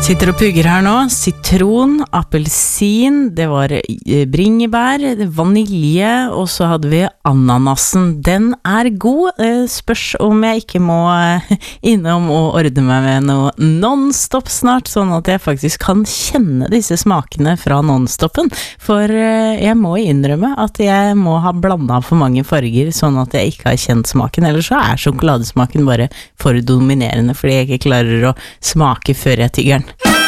Sitter og pugger her nå. Sitron, appelsin, det var bringebær, vanilje, og så hadde vi ananasen. Den god. Spørs om jeg ikke må innom og ordne meg med noe non-stop snart, sånn at jeg faktisk kan kjenne disse smakene fra non-stoppen. For jeg må innrømme at jeg må ha blandet for mange farger, sånn at jeg ikke har kjent smaken. Ellers så sjokoladesmaken bare for dominerende, fordi jeg ikke klarer å smake før jeg tygger den.